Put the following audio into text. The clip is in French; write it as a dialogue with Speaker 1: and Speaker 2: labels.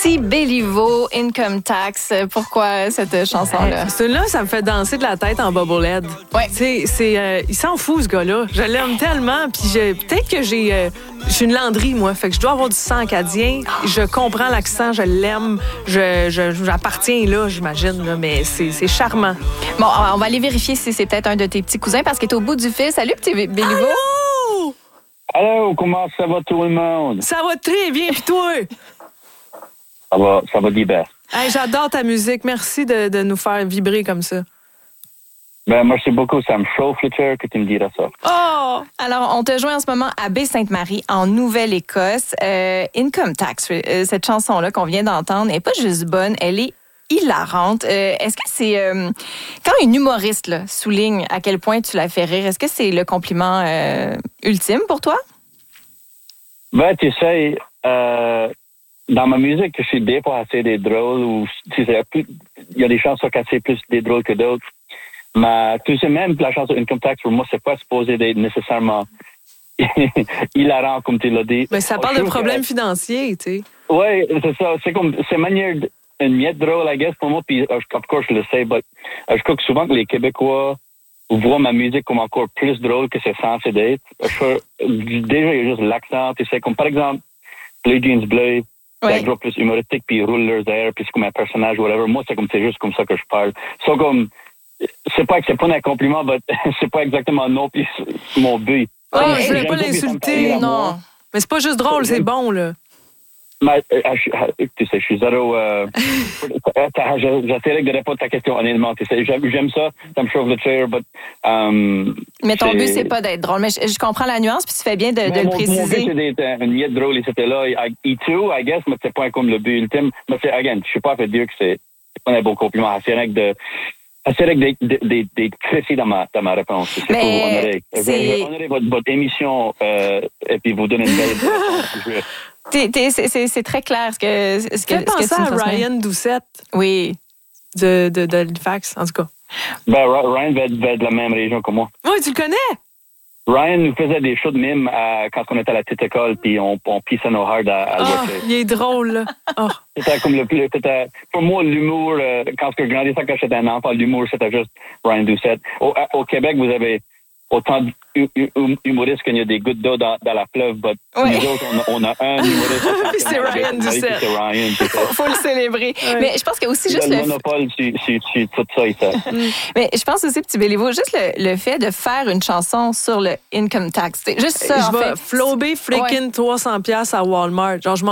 Speaker 1: Petit Béliveau, Income Tax. Pourquoi cette chanson-là?
Speaker 2: Celui-là, ça me fait danser de la tête en bobblehead.
Speaker 1: Ouais.
Speaker 2: Il s'en fout, ce gars-là. Je l'aime tellement. Puis peut-être que je suis une Landry, moi. Fait que je dois avoir du sang acadien. Je comprends l'accent, je l'aime. J'appartiens là, j'imagine. Là, mais c'est charmant.
Speaker 1: Bon, on va aller vérifier si c'est peut-être un de tes petits cousins parce qu'il est au bout du fil. Salut, Petit Béliveau.
Speaker 2: Allô?
Speaker 3: Allô, comment ça va tout le monde?
Speaker 2: Ça va très bien, puis toi?
Speaker 3: Ça va bien.
Speaker 2: Hey, j'adore ta musique. Merci de nous faire vibrer comme ça.
Speaker 3: Ben, merci beaucoup. Ça me chauffe le cœur que tu me diras ça.
Speaker 2: Oh!
Speaker 1: Alors, on te joint en ce moment à Baie-Sainte-Marie, en Nouvelle-Écosse. Income Tax, cette chanson-là qu'on vient d'entendre, n'est pas juste bonne, elle est hilarante. Est-ce que c'est... quand une humoriste là, souligne à quel point tu la fais rire, est-ce que c'est le compliment ultime pour toi?
Speaker 3: Ben, tu sais, dans ma musique, je suis des fois assez des drôles ou tu sais, il y a des chansons qui sont assez plus des drôles que d'autres. Mais tu sais, même la chanson Income Tax, pour moi, c'est pas supposé d'être nécessairement hilarant, comme tu l'as dit.
Speaker 2: Mais ça parle de problèmes financiers, tu sais.
Speaker 3: Oui, c'est ça. C'est manière une miette drôle, I guess, pour moi. Puis, of course, je le sais, mais je crois que souvent que les Québécois voient ma musique comme encore plus drôle que c'est censé d'être. Déjà, il y a juste l'accent, tu sais, comme par exemple, les Jeans Bleus, c'est un groupe plus humoristique, puis ils roulent leurs airs, puis c'est comme un personnage, whatever. Moi, c'est juste comme ça que je parle. So, comme, c'est pas un compliment, mais c'est pas exactement non plus mon but.
Speaker 2: Oh, je voulais pas l'insulter, non. Mais c'est pas juste drôle, c'est bon, là.
Speaker 3: Mais, tu sais, je suis zéro... J'essaierai de répondre à ta question, honnêtement. Tu sais, j'aime ça me chauffe le cœur,
Speaker 1: mais ton but, c'est pas d'être drôle. Mais je comprends la nuance, puis tu fais bien de le préciser.
Speaker 3: Mon but, c'est d'être une miette drôle, et c'était là. Et too, I guess, mais c'est pas comme le but ultime. Mais c'est, again, je suis pas fait dire que c'est pas un bon compliment. C'est rien que d'être précis dans ma réponse. C'est pour honorer. Honorer votre émission et puis vous donner une belle réponse.
Speaker 1: C'est très clair ce que
Speaker 2: tu penses à Ryan Doucette.
Speaker 1: Oui.
Speaker 2: De Halifax, en tout cas.
Speaker 3: Ben, Ryan va être de la même région que moi.
Speaker 2: Oui, tu le connais?
Speaker 3: Ryan nous faisait des shows de mime quand on était à la petite école, puis on pissait nos hards à
Speaker 2: il est drôle, là. Oh.
Speaker 3: C'était comme pour moi, l'humour, quand je grandissais, quand j'étais un enfant, l'humour, c'était juste Ryan Doucette. Au Québec, vous avez autant d'humoristes qu'il y a des gouttes d'eau dans la fleuve, mais nous autres, on a un humoriste.
Speaker 2: C'est Ryan Doucette.
Speaker 3: C'est Ryan.
Speaker 1: Faut le célébrer. Ouais. Mais je pense que aussi juste
Speaker 3: le monopole, c'est tout ça,
Speaker 1: Mais je pense aussi, Petit Béliveau, juste le fait de faire une chanson sur le income tax. C'est juste ça,
Speaker 2: je vais flober freaking 300$ à Walmart. Genre, je m'en